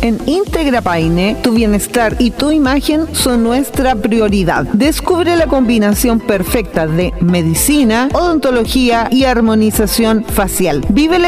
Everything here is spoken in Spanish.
En Integra Paine, tu bienestar y tu imagen son nuestra prioridad. Descubre la combinación perfecta de medicina, odontología y armonización facial. Vive la